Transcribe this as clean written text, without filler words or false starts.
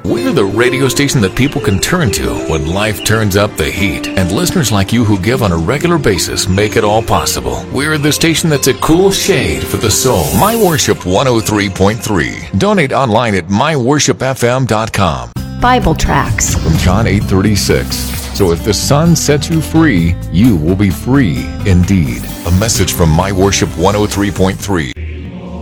We're the radio station that people can turn to when life turns up the heat. And listeners like you who give on a regular basis make it all possible. We're the station that's a cool shade for the soul. My Worship 103.3. Donate online at myworshipfm.com. Bible tracts From John 8:36. So if the Son sets you free, you will be free indeed. A message from My Worship 103.3.